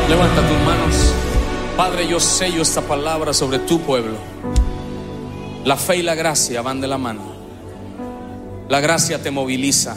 Levanta tus manos. Padre, yo sello esta palabra sobre tu pueblo. La fe y la gracia van de la mano. La gracia te moviliza.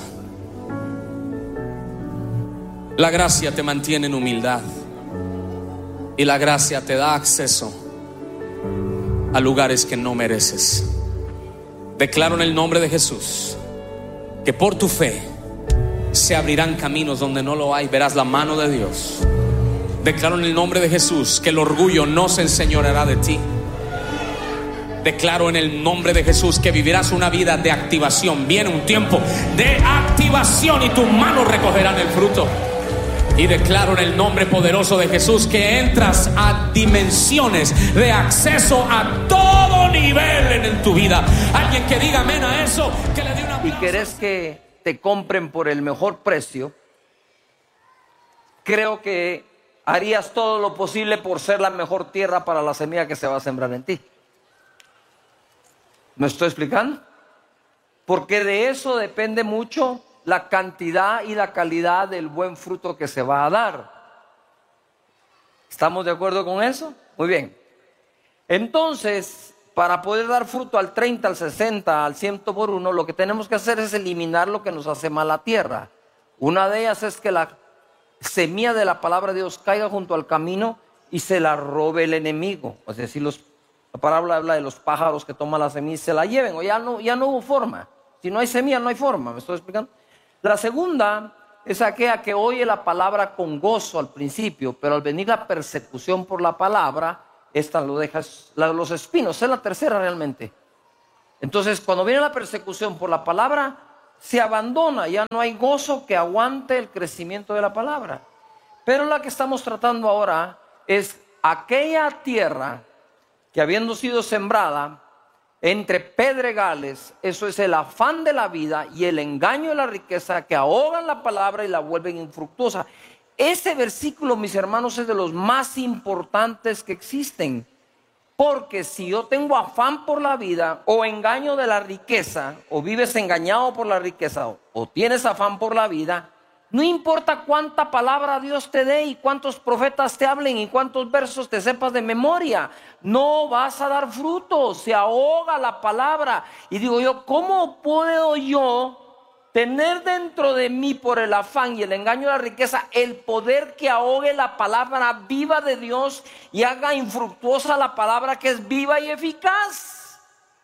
La gracia te mantiene en humildad. Y la gracia te da acceso a lugares que no mereces. Declaro en el nombre de Jesús que por tu fe se abrirán caminos donde no lo hay. Verás la mano de Dios. Declaro en el nombre de Jesús que el orgullo no se enseñoreará de ti. Declaro en el nombre de Jesús que vivirás una vida de activación. Viene un tiempo de activación y tus manos recogerán el fruto. Y declaro en el nombre poderoso de Jesús que entras a dimensiones de acceso a todo nivel en tu vida. Alguien que diga amén a eso, que le dé una aplauso. Y querés que te compren por el mejor precio, creo que harías todo lo posible por ser la mejor tierra para la semilla que se va a sembrar en ti. ¿Me estoy explicando? Porque de eso depende mucho la cantidad y la calidad del buen fruto que se va a dar. ¿Estamos de acuerdo con eso? Muy bien. Entonces, para poder dar fruto al 30, al 60, al 100 por uno, lo que tenemos que hacer es eliminar lo que nos hace mal a la tierra. Una de ellas es que la semilla de la palabra de Dios caiga junto al camino y se la robe el enemigo. Es decir, la palabra habla de los pájaros que toman la semilla y se la lleven, o ya no hubo forma. Si no hay semilla, no hay forma. ¿Me estoy explicando? La segunda es aquella que oye la palabra con gozo al principio, pero al venir la persecución por la palabra, esta lo dejas, los espinos. Es la tercera realmente. Entonces, cuando viene la persecución por la palabra, se abandona, ya no hay gozo que aguante el crecimiento de la palabra. Pero la que estamos tratando ahora es aquella tierra que, habiendo sido sembrada entre pedregales, eso es el afán de la vida y el engaño de la riqueza, que ahogan la palabra y la vuelven infructuosa. Ese versículo, mis hermanos, es de los más importantes que existen. Porque si yo tengo afán por la vida o engaño de la riqueza, o vives engañado por la riqueza, o tienes afán por la vida, no importa cuánta palabra Dios te dé y cuántos profetas te hablen y cuántos versos te sepas de memoria, no vas a dar fruto, se ahoga la palabra. Y digo yo, ¿cómo puedo yo tener dentro de mí, por el afán y el engaño de la riqueza, el poder que ahogue la palabra viva de Dios y haga infructuosa la palabra que es viva y eficaz?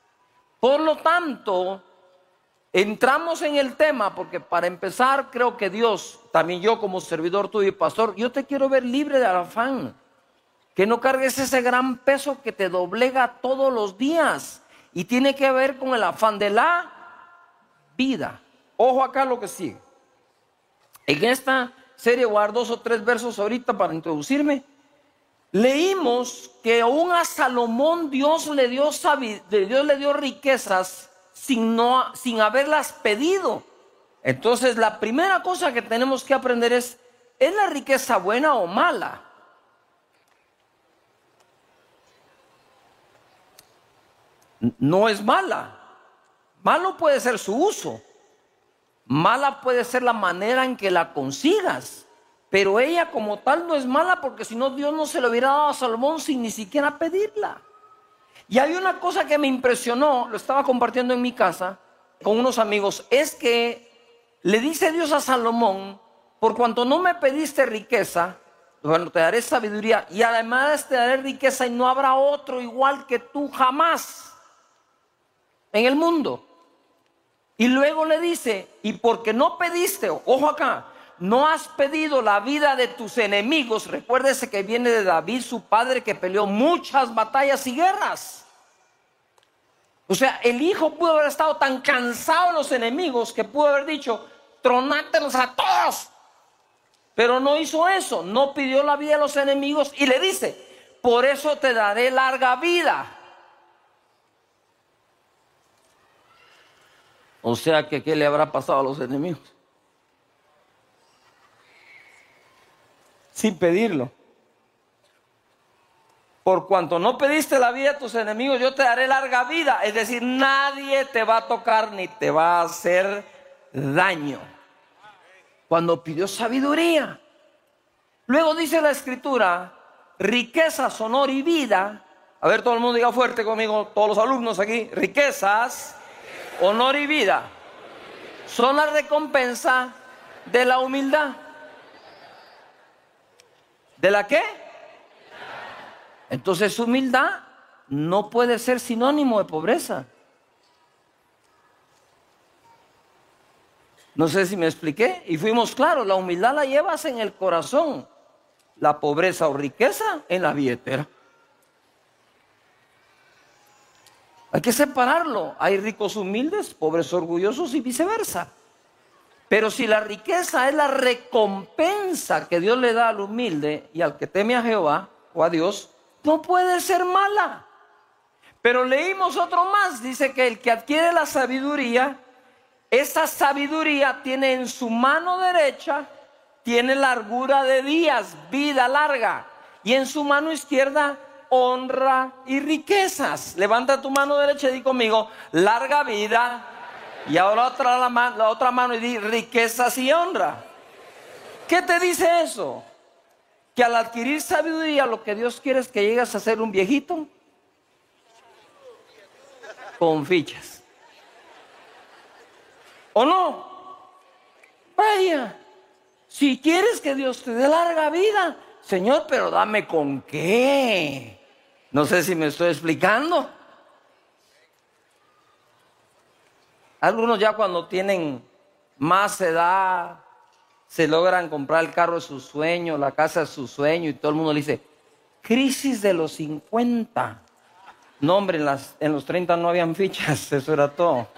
Por lo tanto, entramos en el tema porque, para empezar, creo que Dios, también yo como servidor tuyo y pastor, yo te quiero ver libre del afán. Que no cargues ese gran peso que te doblega todos los días. Y tiene que ver con el afán de la vida. Ojo acá lo que sigue. En esta serie voy a dar 2 o 3 versos ahorita para introducirme. Leímos que aún a Salomón Dios le dio riquezas sin haberlas pedido. Entonces, la primera cosa que tenemos que aprender ¿es la riqueza buena o mala? No es mala. Malo puede ser su uso. Mala puede ser la manera en que la consigas. Pero ella como tal no es mala, porque si no, Dios no se lo hubiera dado a Salomón sin ni siquiera pedirla. Y hay una cosa que me impresionó, lo estaba compartiendo en mi casa con unos amigos, es que le dice Dios a Salomón: por cuanto no me pediste riqueza, bueno, te daré sabiduría, y además te daré riqueza, y no habrá otro igual que tú jamás en el mundo. Y luego le dice: y porque no pediste, ojo acá, no has pedido la vida de tus enemigos. Recuérdese que viene de David, su padre, que peleó muchas batallas y guerras. O sea, el hijo pudo haber estado tan cansado de los enemigos que pudo haber dicho: tronátelos a todos. Pero no hizo eso, no pidió la vida de los enemigos, y le dice: por eso te daré larga vida. O sea que, ¿qué le habrá pasado a los enemigos? Sin pedirlo. Por cuanto no pediste la vida de tus enemigos, yo te daré larga vida. Es decir, nadie te va a tocar ni te va a hacer daño. Cuando pidió sabiduría. Luego dice la Escritura, riquezas, honor y vida. A ver, todo el mundo diga fuerte conmigo, todos los alumnos aquí. Riquezas, honor y vida son la recompensa de la humildad. ¿De la qué? Entonces, humildad no puede ser sinónimo de pobreza. No sé si me expliqué. Y fuimos claros, la humildad la llevas en el corazón. La pobreza o riqueza en la billetera. Hay que separarlo. Hay ricos humildes, pobres orgullosos y viceversa. Pero si la riqueza es la recompensa que Dios le da al humilde y al que teme a Jehová o a Dios, no puede ser mala. Pero leímos otro más, dice que el que adquiere la sabiduría, esa sabiduría tiene en su mano derecha, tiene largura de días, vida larga, y en su mano izquierda honra y riquezas. Levanta tu mano derecha y di conmigo, larga vida, y ahora la otra mano y di riquezas y honra. ¿Qué te dice eso? Que al adquirir sabiduría lo que Dios quiere es que llegues a ser un viejito con fichas. ¿O no? Vaya, si quieres que Dios te dé larga vida, Señor, pero dame con qué. No sé si me estoy explicando. Algunos ya cuando tienen más edad se logran comprar el carro de sus sueños, la casa de sus sueños, y todo el mundo le dice, crisis de los 50. No, hombre, en los 30 no habían fichas, eso era todo.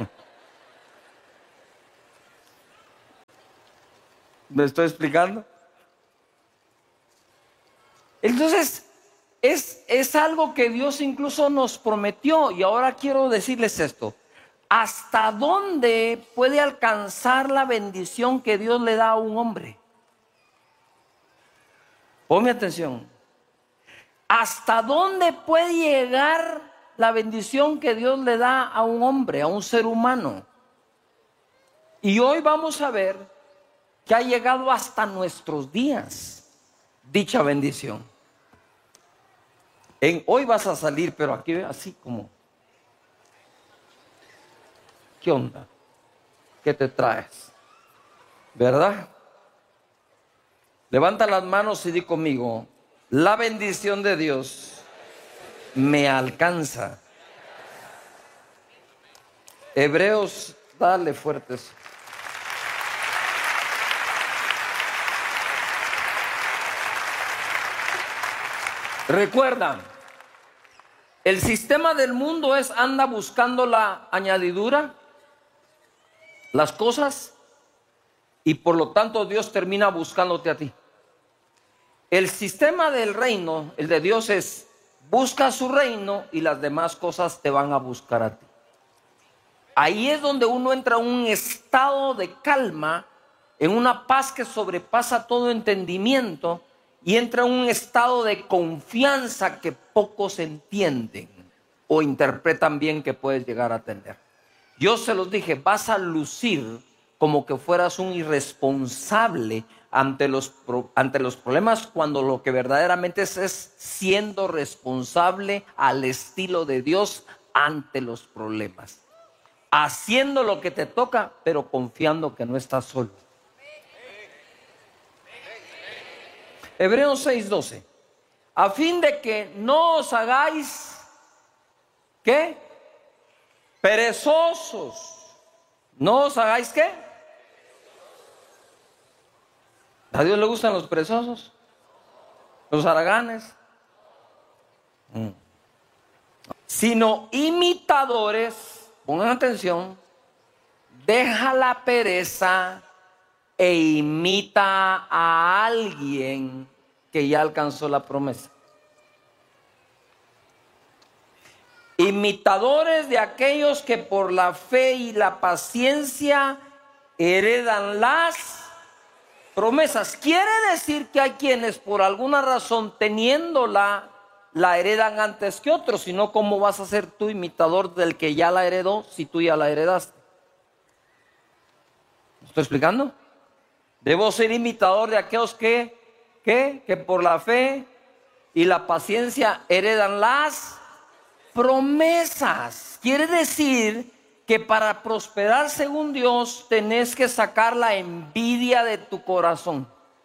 ¿Me estoy explicando? Entonces, es algo que Dios incluso nos prometió, y ahora quiero decirles esto. ¿Hasta dónde puede alcanzar la bendición que Dios le da a un hombre? Ponme atención. ¿Hasta dónde puede llegar la bendición que Dios le da a un hombre, a un ser humano? Y hoy vamos a ver que ha llegado hasta nuestros días dicha bendición. Hoy vas a salir, pero aquí así como... ¿Qué onda? ¿Qué te traes? ¿Verdad? Levanta las manos y di conmigo, la bendición de Dios me alcanza. Hebreos, dale fuertes. Recuerda, el sistema del mundo es anda buscando la añadidura, las cosas, y por lo tanto Dios termina buscándote a ti. El sistema del reino, el de Dios, es busca su reino y las demás cosas te van a buscar a ti. Ahí es donde uno entra en un estado de calma, en una paz que sobrepasa todo entendimiento, y entra en un estado de confianza que pocos entienden o interpretan bien que puedes llegar a tener. Yo se los dije, vas a lucir como que fueras un irresponsable ante los problemas, cuando lo que verdaderamente es siendo responsable al estilo de Dios ante los problemas. Haciendo lo que te toca, pero confiando que no estás solo. Hebreos 6:12. A fin de que no os hagáis, ¿qué? Perezosos. ¿No os hagáis qué? ¿A Dios le gustan los perezosos? ¿Los haraganes? Sino imitadores, pongan atención, deja la pereza e imita a alguien que ya alcanzó la promesa. Imitadores de aquellos que por la fe y la paciencia heredan las promesas. Quiere decir que hay quienes por alguna razón teniéndola la heredan antes que otros. Si no, ¿cómo vas a ser tú imitador del que ya la heredó si tú ya la heredaste? ¿Me estoy explicando? Debo ser imitador de aquellos que ¿qué? Que por la fe y la paciencia heredan las promesas. Quiere decir que para prosperar según Dios tenés que sacar la envidia de tu corazón.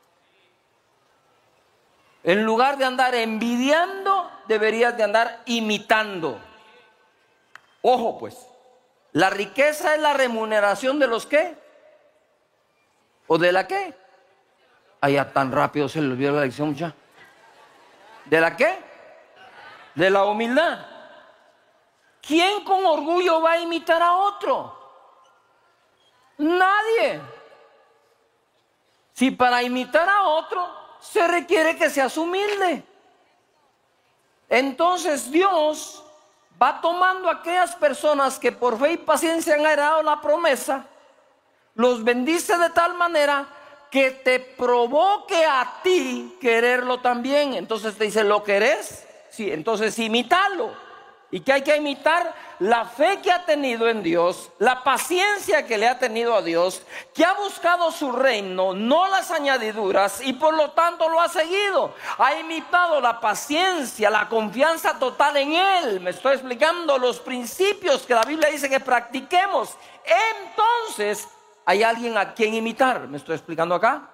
En lugar de andar envidiando, deberías de andar imitando. Ojo pues, la riqueza es la remuneración de los qué, o de la qué. Allá tan rápido se le olvidó la lección, muchacha. ¿De la qué? De la humildad. ¿Quién con orgullo va a imitar a otro? Nadie. Si para imitar a otro se requiere que seas humilde, entonces Dios va tomando a aquellas personas que por fe y paciencia han heredado la promesa, los bendice de tal manera que te provoque a ti quererlo también. Entonces te dice, ¿lo querés? Sí, entonces imítalo. ¿Y qué hay que imitar? La fe que ha tenido en Dios, la paciencia que le ha tenido a Dios, que ha buscado su reino, no las añadiduras, y por lo tanto lo ha seguido. Ha imitado la paciencia, la confianza total en Él. Me estoy explicando los principios que la Biblia dice que practiquemos. Entonces hay alguien a quien imitar. ¿Me estoy explicando acá?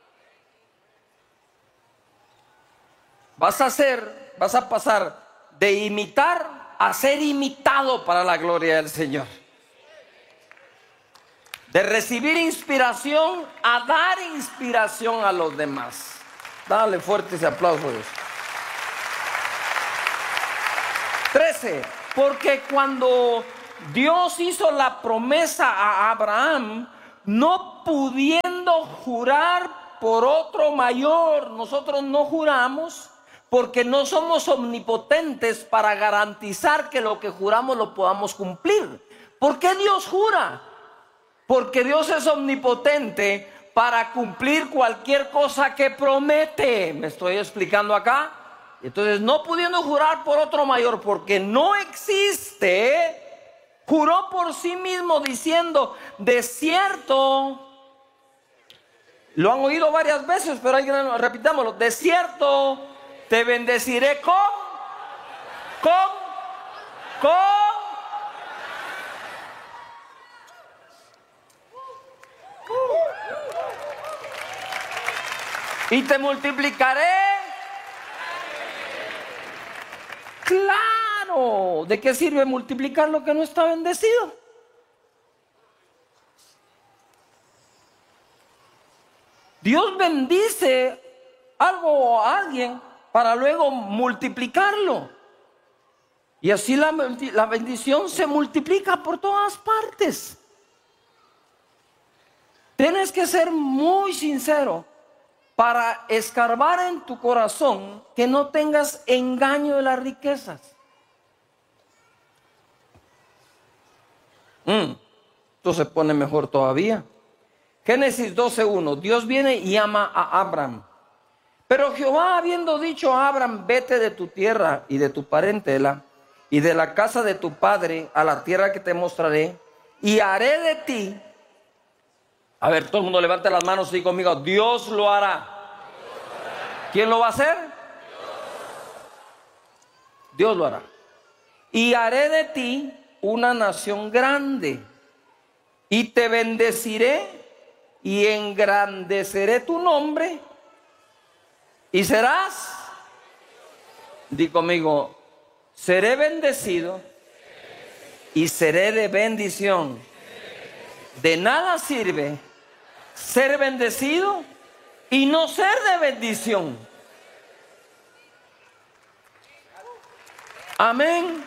Vas a pasar de imitar a ser imitado para la gloria del Señor. De recibir inspiración a dar inspiración a los demás. Dale fuerte ese aplauso a Dios. 13. Porque cuando Dios hizo la promesa a Abraham, no pudiendo jurar por otro mayor, nosotros no juramos porque no somos omnipotentes para garantizar que lo que juramos lo podamos cumplir. ¿Por qué Dios jura? Porque Dios es omnipotente para cumplir cualquier cosa que promete. ¿Me estoy explicando acá? Entonces, no pudiendo jurar por otro mayor, porque no existe, juró por sí mismo diciendo, de cierto, lo han oído varias veces, pero repitámoslo, de cierto, te bendeciré con. Y te multiplicaré. Claro, ¿de qué sirve multiplicar lo que no está bendecido? Dios bendice algo o a alguien para luego multiplicarlo. Y así la bendición se multiplica por todas partes. Tienes que ser muy sincero para escarbar en tu corazón que no tengas engaño de las riquezas. Esto se pone mejor todavía. Génesis 12:1. Dios viene y llama a Abraham. Pero Jehová, habiendo dicho a Abraham, vete de tu tierra y de tu parentela y de la casa de tu padre a la tierra que te mostraré, y haré de ti. A ver, todo el mundo levante las manos y diga conmigo, Dios lo hará. ¿Quién lo va a hacer? Dios lo hará. Y haré de ti una nación grande, y te bendeciré y engrandeceré tu nombre, y serás, di conmigo, seré bendecido y seré de bendición. De nada sirve ser bendecido y no ser de bendición. Amén.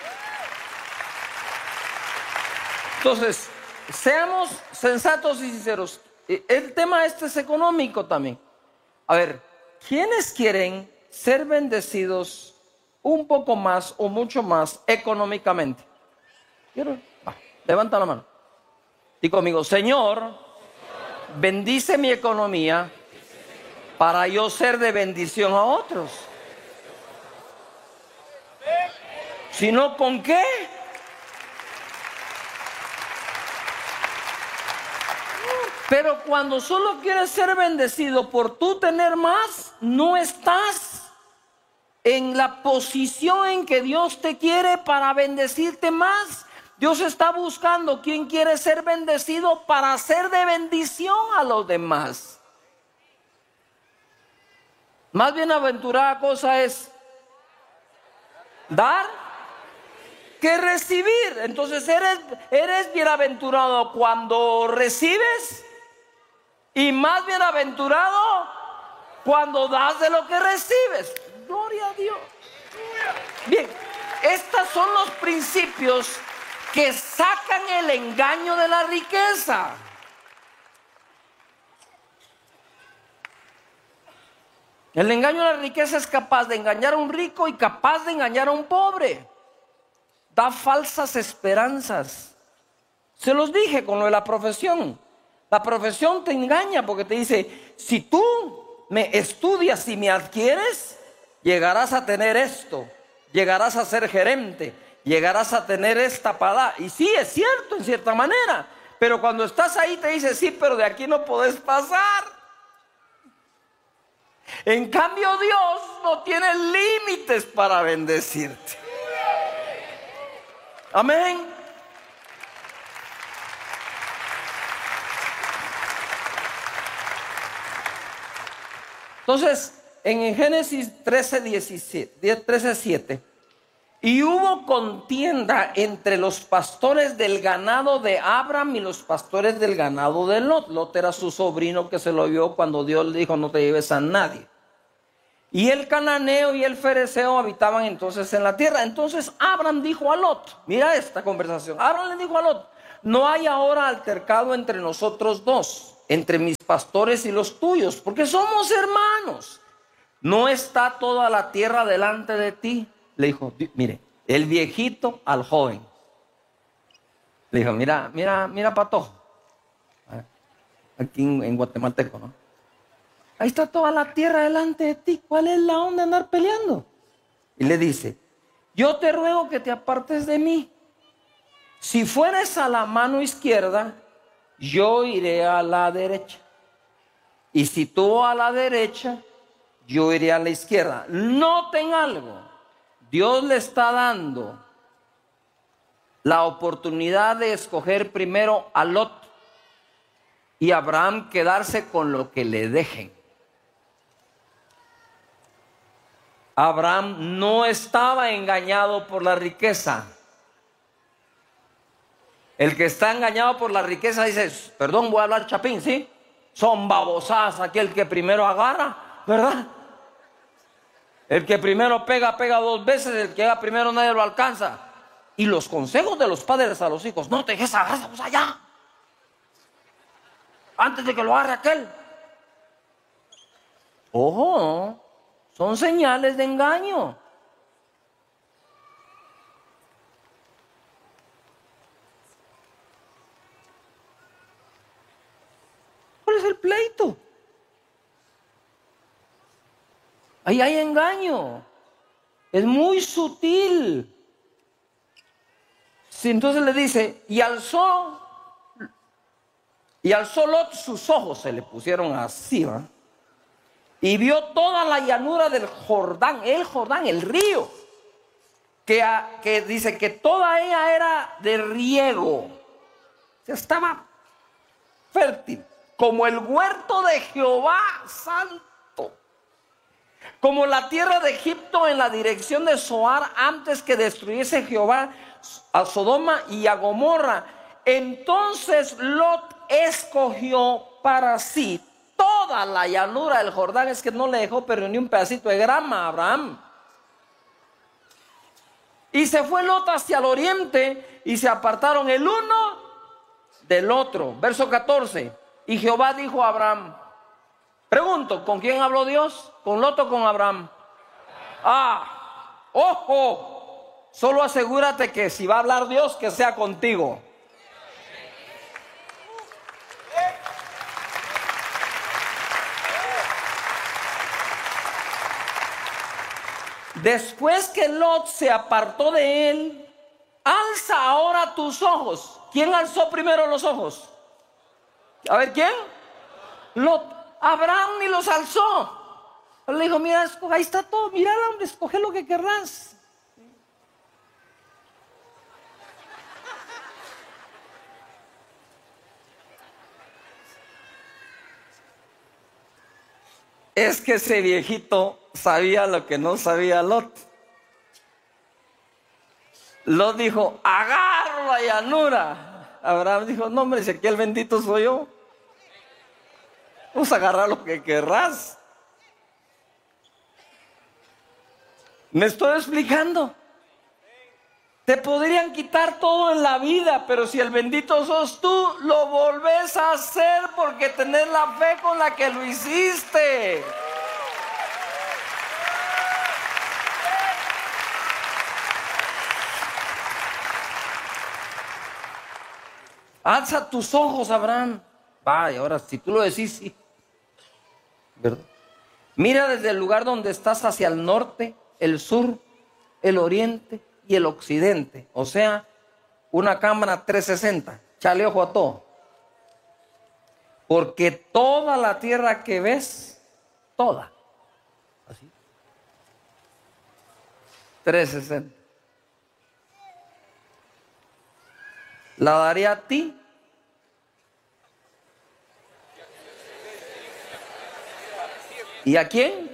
Entonces, seamos sensatos y sinceros. El tema este es económico también. A ver, ¿quiénes quieren ser bendecidos un poco más o mucho más económicamente? Levanta la mano. Di conmigo, Señor, bendice mi economía para yo ser de bendición a otros. Si no, ¿con qué? Pero cuando solo quieres ser bendecido por tú tener más, no estás en la posición en que Dios te quiere para bendecirte más. Dios está buscando quien quiere ser bendecido para ser de bendición a los demás. Más bienaventurada cosa es dar que recibir. Entonces eres bienaventurado cuando recibes y más bienaventurado cuando das de lo que recibes. Gloria a Dios. Bien, estos son los principios que sacan el engaño de la riqueza. El engaño de la riqueza es capaz de engañar a un rico y capaz de engañar a un pobre. Da falsas esperanzas. Se los dije con lo de la profesión. La profesión te engaña porque te dice, si tú me estudias y me adquieres, llegarás a tener esto, llegarás a ser gerente, llegarás a tener esta palabra. Y sí, es cierto en cierta manera, pero cuando estás ahí te dice, sí, pero de aquí no podés pasar. En cambio, Dios no tiene límites para bendecirte. Amén. Entonces, en Génesis 13:7, y hubo contienda entre los pastores del ganado de Abram y los pastores del ganado de Lot. Lot era su sobrino que se lo vio cuando Dios le dijo, no te lleves a nadie. Y el cananeo y el fereceo habitaban entonces en la tierra. Entonces Abram dijo a Lot, mira esta conversación. Abram le dijo a Lot, no hay ahora altercado entre nosotros dos, entre mis pastores y los tuyos, porque somos hermanos. ¿No está toda la tierra delante de ti? Le dijo, mire, el viejito al joven. Le dijo, mira patojo. Aquí en guatemalteco, ¿no? Ahí está toda la tierra delante de ti. ¿Cuál es la onda de andar peleando? Y le dice, yo te ruego que te apartes de mí. Si fueres a la mano izquierda, yo iré a la derecha. Y si tú a la derecha, yo iré a la izquierda. Noten algo. Dios le está dando la oportunidad de escoger primero a Lot y a Abraham quedarse con lo que le dejen. Abraham no estaba engañado por la riqueza. El que está engañado por la riqueza dice, perdón, voy a hablar chapín, ¿sí? Son babosadas aquel que primero agarra, ¿verdad? El que primero pega dos veces, el que llega primero nadie lo alcanza. Y los consejos de los padres a los hijos, no te dejes agarrar, pues allá, antes de que lo agarre aquel. Ojo, son señales de engaño. ¿Cuál es el pleito? Ahí hay engaño. Es muy sutil. Sí, entonces le dice, y alzó Lot sus ojos, se le pusieron así, ¿va? Y vio toda la llanura del Jordán, el río, que dice que toda ella era de riego. O sea, estaba fértil, como el huerto de Jehová santo, como la tierra de Egipto en la dirección de Zoar, antes que destruyese Jehová a Sodoma y a Gomorra. Entonces Lot escogió para sí toda la llanura del Jordán. Es que no le dejó pero ni un pedacito de grama a Abraham. Y se fue Lot hacia el oriente y se apartaron el uno del otro. Verso 14. Y Jehová dijo a Abraham, pregunto, ¿con quién habló Dios? ¿Con Lot o con Abraham? Ojo, solo asegúrate que si va a hablar Dios, que sea contigo. Después que Lot se apartó de él, alza ahora tus ojos. ¿Quién alzó primero los ojos? A ver, ¿quién? Lot, Abraham ni los alzó. Le dijo, mira, ahí está todo, mira, hombre, escoge lo que querrás. Es que ese viejito sabía lo que no sabía Lot. Lot dijo, agarro la llanura. Abraham dijo, no, hombre, si aquí el bendito soy yo. Vamos a agarrar lo que querrás. ¿Me estoy explicando? Te podrían quitar todo en la vida, pero si el bendito sos tú, lo volvés a hacer porque tenés la fe con la que lo hiciste. Alza tus ojos, Abraham. Vaya, ahora si tú lo decís, sí. ¿Verdad? Mira desde el lugar donde estás hacia el norte, el sur, el oriente y el occidente. O sea, una cámara 360. Chale ojo a todo. Porque toda la tierra que ves, toda, así, 360, la daré a ti. ¿Y a quién?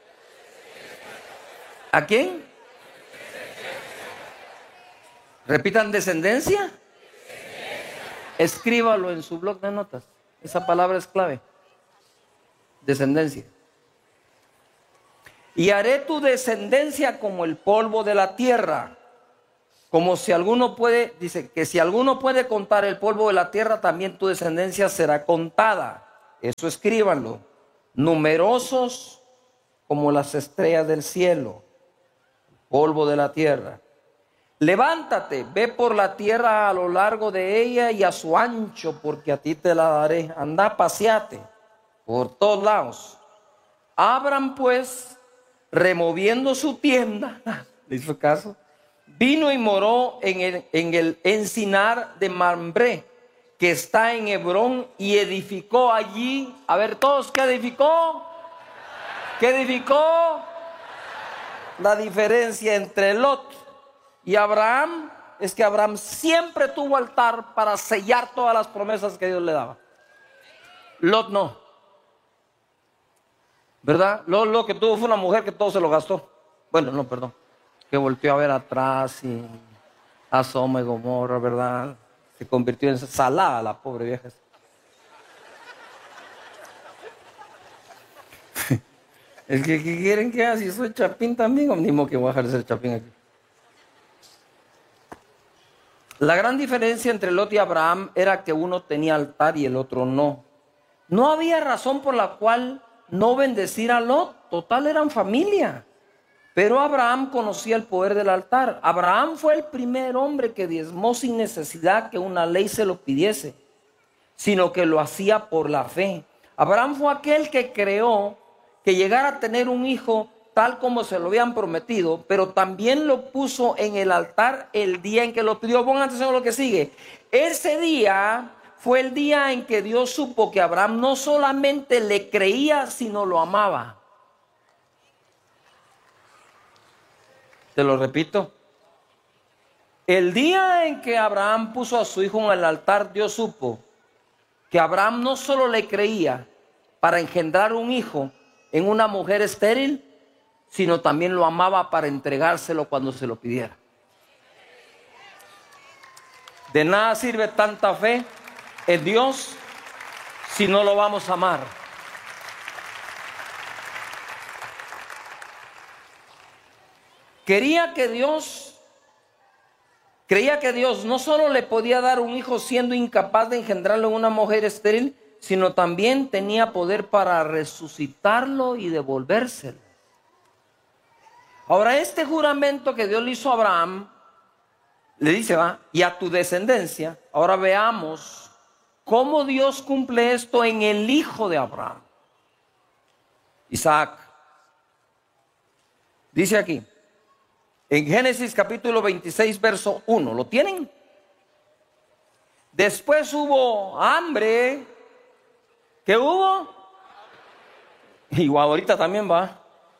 ¿A quién? Repitan, descendencia. Escríbalo en su blog de notas. Esa palabra es clave. Descendencia. Y haré tu descendencia como el polvo de la tierra. Como si alguno puede, dice que si alguno puede contar el polvo de la tierra, también tu descendencia será contada. Eso escríbanlo. Numerosos como las estrellas del cielo, polvo de la tierra. Levántate, ve por la tierra a lo largo de ella y a su ancho, porque a ti te la daré. Anda, paseate por todos lados. Abram pues, removiendo su tienda, ¿le hizo caso? Vino y moró en el encinar de Mambré, que está en Hebrón, y edificó allí. A ver todos, ¿qué edificó? ¿Qué edificó? La diferencia entre Lot y Abraham es que Abraham siempre tuvo altar para sellar todas las promesas que Dios le daba. Lot no. ¿Verdad? Lot lo que tuvo fue una mujer que todo se lo gastó. Bueno, no, perdón. Que volteó a ver atrás y a Sodoma y Gomorra, ¿verdad? Se convirtió en salada la pobre vieja. Es que ¿qué quieren que haga? Si soy chapín también, o ni modo que voy a dejar de ser chapín aquí. La gran diferencia entre Lot y Abraham era que uno tenía altar y el otro no. No había razón por la cual no bendecir a Lot. Total, eran familia. Pero Abraham conocía el poder del altar. Abraham fue el primer hombre que diezmó sin necesidad que una ley se lo pidiese, sino que lo hacía por la fe. Abraham fue aquel que creó que llegara a tener un hijo tal como se lo habían prometido, pero también lo puso en el altar el día en que lo pidió. Pongan atención a lo que sigue. Ese día fue el día en que Dios supo que Abraham no solamente le creía, sino lo amaba. Te lo repito. El día en que Abraham puso a su hijo en el altar, Dios supo que Abraham no solo le creía para engendrar un hijo en una mujer estéril, sino también lo amaba para entregárselo cuando se lo pidiera. De nada sirve tanta fe en Dios si no lo vamos a amar. Creía que Dios no solo le podía dar un hijo siendo incapaz de engendrarlo en una mujer estéril, sino también tenía poder para resucitarlo y devolvérselo. Ahora, este juramento que Dios le hizo a Abraham, le dice, y a tu descendencia. Ahora veamos cómo Dios cumple esto en el hijo de Abraham, Isaac. Dice aquí, en Génesis capítulo 26, verso 1, ¿lo tienen? Después hubo hambre ¿Qué hubo? Igual ahorita también va.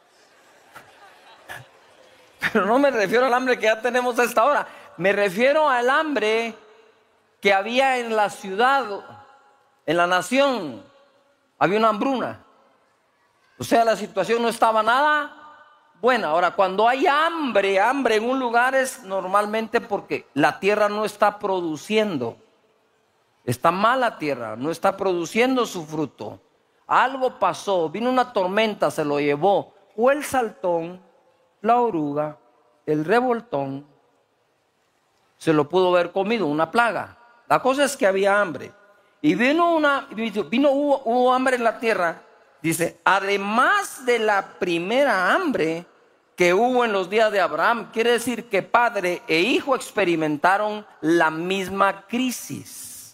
Pero no me refiero al hambre que ya tenemos a esta hora. Me refiero al hambre que había en la ciudad, en la nación. Había una hambruna. O sea, la situación no estaba nada buena. Ahora, cuando hay hambre en un lugar es normalmente porque la tierra no está produciendo. Está mala tierra, no está produciendo su fruto. Algo pasó, vino una tormenta, se lo llevó. O el saltón, la oruga, el revoltón, se lo pudo haber comido, una plaga. La cosa es que había hambre. Y hubo hambre en la tierra. Dice, además de la primera hambre que hubo en los días de Abraham, quiere decir que padre e hijo experimentaron la misma crisis.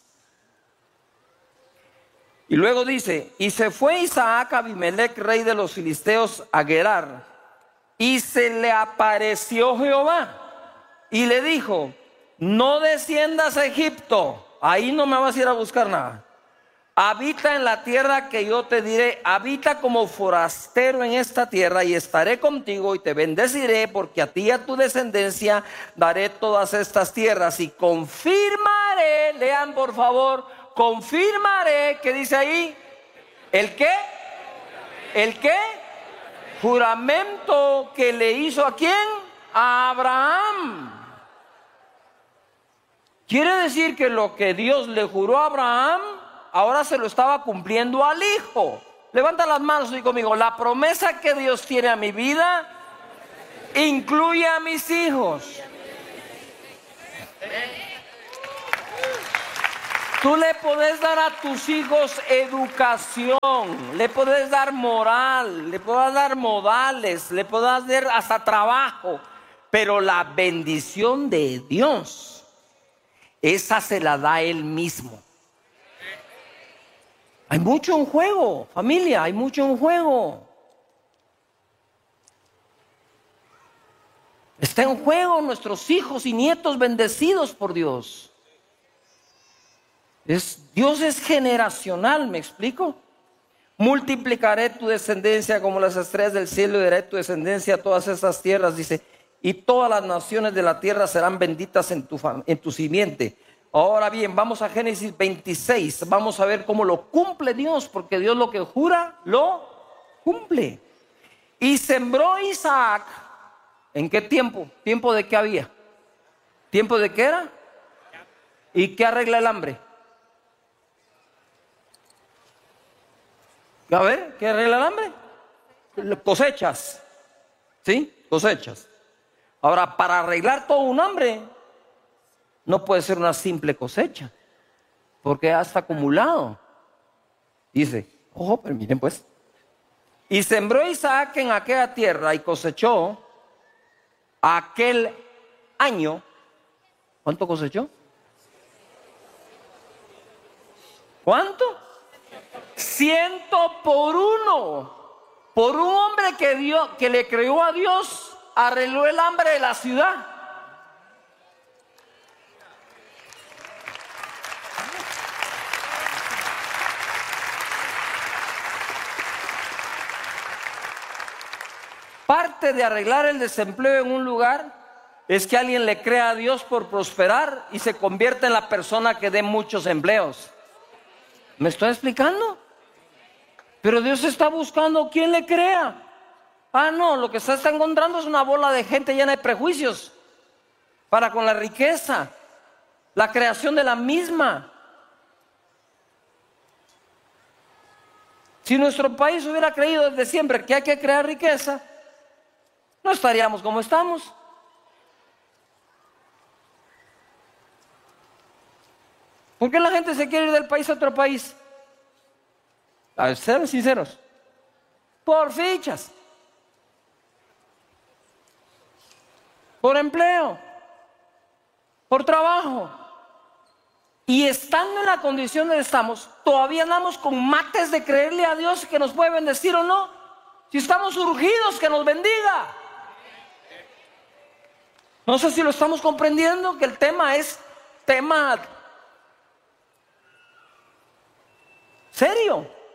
Y luego dice, y se fue Isaac a Abimelech, rey de los filisteos, a Gerar, y se le apareció Jehová, y le dijo, no desciendas a Egipto, ahí no me vas a ir a buscar nada. Habita en la tierra que yo te diré, habita como forastero en esta tierra y estaré contigo y te bendeciré porque a ti y a tu descendencia daré todas estas tierras y confirmaré, lean por favor, confirmaré, ¿qué dice ahí? ¿El qué? ¿El qué? Juramento que le hizo ¿a quién? A Abraham. Quiere decir que lo que Dios le juró a Abraham, ahora se lo estaba cumpliendo al hijo. Levanta las manos y conmigo. La promesa que Dios tiene a mi vida incluye a mis hijos. Tú le podés dar a tus hijos educación, le podés dar moral, le podés dar modales, le podés dar hasta trabajo, pero la bendición de Dios, esa se la da Él mismo. Hay mucho en juego, familia, hay mucho en juego. Está en juego nuestros hijos y nietos bendecidos por Dios. Dios es generacional, ¿me explico? Multiplicaré tu descendencia como las estrellas del cielo y daré tu descendencia a todas estas tierras, dice, y todas las naciones de la tierra serán benditas en tu simiente. Ahora bien, vamos a Génesis 26, vamos a ver cómo lo cumple Dios, porque Dios lo que jura, lo cumple. Y sembró Isaac, ¿en qué tiempo? ¿Tiempo de qué había? ¿Tiempo de qué era? ¿Y qué arregla el hambre? A ver, ¿qué arregla el hambre? Cosechas, ¿sí? Cosechas. Ahora, para arreglar todo un hambre, no puede ser una simple cosecha, porque ya está acumulado. Dice, ojo, pero miren pues. Y sembró Isaac en aquella tierra y cosechó aquel año. ¿Cuánto cosechó? ¿Cuánto? 100 por 1. Por un hombre que le creyó a Dios, arregló el hambre de la ciudad. Parte de arreglar el desempleo en un lugar es que alguien le crea a Dios por prosperar y se convierte en la persona que dé muchos empleos. ¿Me estoy explicando? Pero Dios está buscando quien le crea. Ah, no, lo que se está encontrando es una bola de gente llena de prejuicios para con la riqueza, la creación de la misma. Si nuestro país hubiera creído desde siempre que hay que crear riqueza, no estaríamos como estamos. ¿Por qué la gente se quiere ir del país a otro país? A ver, sean sinceros. Por fichas. Por empleo. Por trabajo. Y estando en la condición en que estamos, todavía andamos con mates de creerle a Dios que nos puede bendecir o no. Si estamos urgidos, que nos bendiga. No sé si lo estamos comprendiendo, que el tema es tema serio.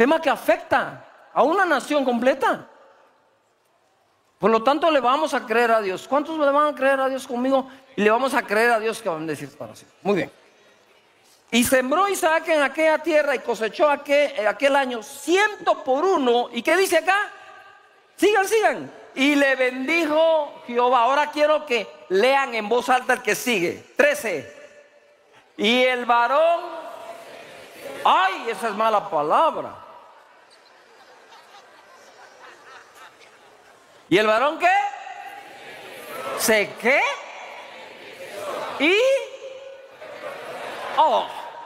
Tema que afecta a una nación completa. Por lo tanto, le vamos a creer a Dios. ¿Cuántos le van a creer a Dios conmigo? Y le vamos a creer a Dios que van a decir esta oración. Muy bien. Y sembró Isaac en aquella tierra y cosechó aquel año 100 por 1. ¿Y qué dice acá? Sigan. Y le bendijo Jehová. Ahora quiero que lean en voz alta el que sigue. 13. Y el varón. Ay, esa es mala palabra. ¿Y el varón qué? ¿Se qué? ¿Y? Oh.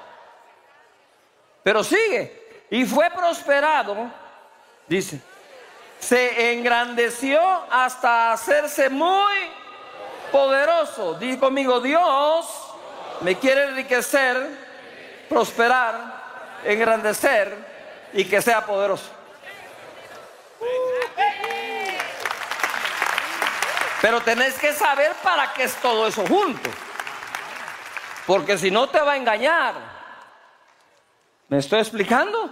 Pero sigue. Y fue prosperado, dice. Se engrandeció hasta hacerse muy poderoso. Dice conmigo, Dios me quiere enriquecer, prosperar, engrandecer y que sea poderoso. Pero tenés que saber para qué es todo eso junto. Porque si no te va a engañar. ¿Me estoy explicando?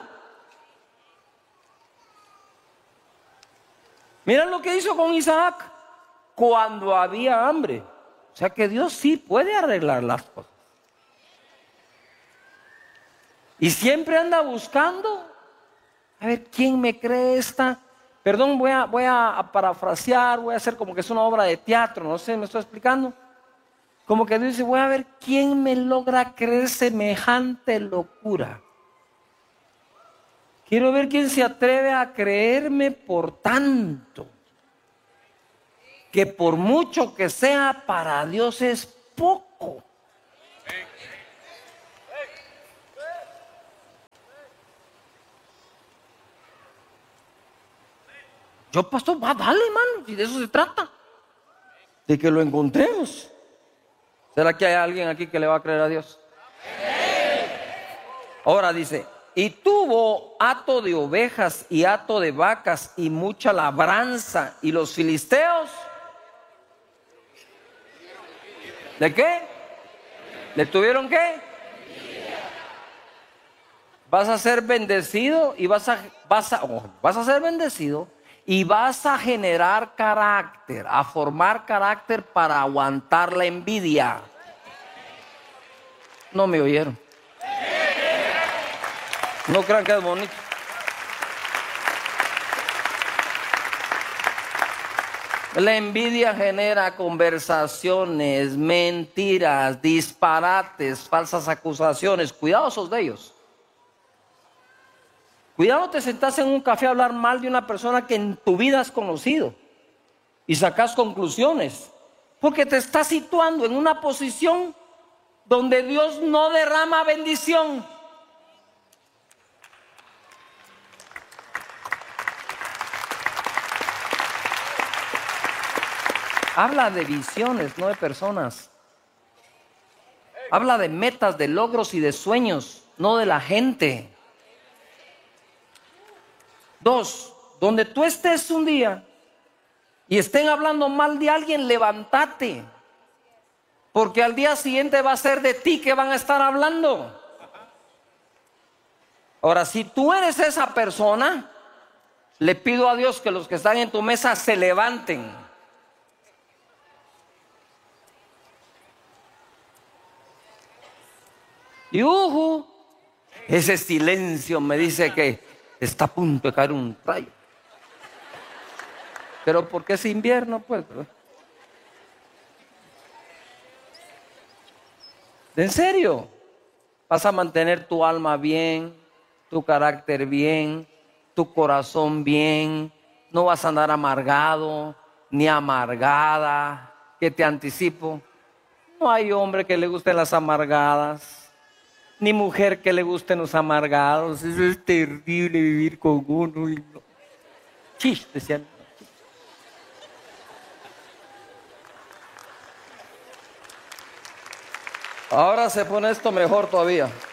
Mira lo que hizo con Isaac cuando había hambre. O sea que Dios sí puede arreglar las cosas. Y siempre anda buscando. A ver, ¿quién me cree esta? Perdón, voy a parafrasear, voy a hacer como que es una obra de teatro, no sé, ¿me estoy explicando? Como que Dios dice, voy a ver quién me logra creer semejante locura. Quiero ver quién se atreve a creerme por tanto. Que por mucho que sea, para Dios es poco. Yo, pastor, dale, hermano, si de eso se trata. De que lo encontremos. ¿Será que hay alguien aquí que le va a creer a Dios? Ahora dice, y tuvo hato de ovejas y hato de vacas y mucha labranza. ¿Y los filisteos? ¿De qué? ¿Le tuvieron qué? Vas a ser bendecido y vas a ser bendecido. Y vas a generar carácter, a formar carácter para aguantar la envidia. No me oyeron. No crean que es bonito. La envidia genera conversaciones, mentiras, disparates, falsas acusaciones. Cuidadosos de ellos. Cuidado, te sentás en un café a hablar mal de una persona que en tu vida has conocido y sacas conclusiones, porque te estás situando en una posición donde Dios no derrama bendición. Habla de visiones, no de personas. Habla de metas, de logros y de sueños, no de la gente. 2, donde tú estés un día y estén hablando mal de alguien, levántate. Porque al día siguiente va a ser de ti que van a estar hablando. Ahora, si tú eres esa persona, le pido a Dios que los que están en tu mesa se levanten. Y ese silencio me dice que está a punto de caer un rayo. Pero porque es invierno, pues. ¿En serio? Vas a mantener tu alma bien, tu carácter bien, tu corazón bien. No vas a andar amargado ni amargada. Que te anticipo, no hay hombre que le gusten las amargadas. Ni mujer que le gusten los amargados. Eso es terrible vivir con uno. Y no. Decían. Ahora se pone esto mejor todavía.